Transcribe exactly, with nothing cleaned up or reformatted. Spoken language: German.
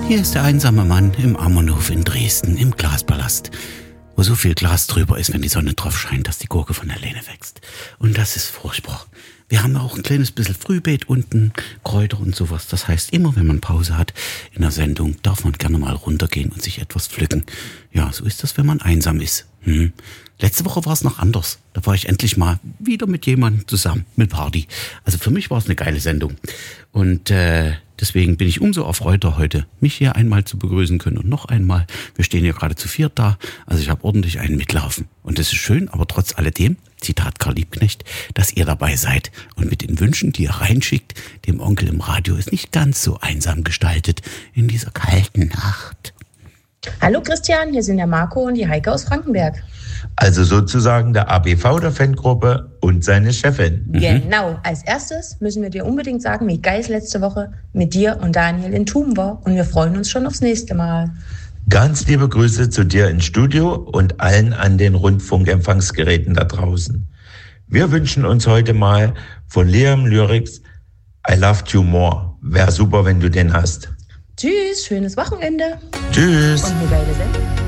Hier ist der einsame Mann im Ammonhof in Dresden, im Glaspalast, wo so viel Glas drüber ist, wenn die Sonne drauf scheint, dass die Gurke von alleine wächst. Und das ist furchtbar. Wir haben auch ein kleines bisschen Frühbeet unten, Kräuter und sowas. Das heißt, immer wenn man Pause hat in der Sendung, darf man gerne mal runtergehen und sich etwas pflücken. Ja, so ist das, wenn man einsam ist. Hm. Letzte Woche war es noch anders. Da war ich endlich mal wieder mit jemandem zusammen, mit Party. Also für mich war es eine geile Sendung. Und äh, deswegen bin ich umso erfreuter heute, mich hier einmal zu begrüßen können. Und noch einmal, wir stehen hier gerade zu viert da. Also ich habe ordentlich einen mitlaufen. Und das ist schön, aber trotz alledem, Zitat Karl Liebknecht, dass ihr dabei seid. Und mit den Wünschen, die ihr reinschickt, dem Onkel im Radio ist nicht ganz so einsam gestaltet in dieser kalten Nacht. Hallo Christian, hier sind der Marco und die Heike aus Frankenberg. Also sozusagen der A B V der Fangruppe und seine Chefin. Mhm. Genau. Als erstes müssen wir dir unbedingt sagen, wie geil es letzte Woche mit dir und Daniel in Thum war. Und wir freuen uns schon aufs nächste Mal. Ganz liebe Grüße zu dir ins Studio und allen an den Rundfunkempfangsgeräten da draußen. Wir wünschen uns heute mal von Liam Lyrics I Loved You More. Wäre super, wenn du den hast. Tschüss, schönes Wochenende. Tschüss. Und eine geile Sendung.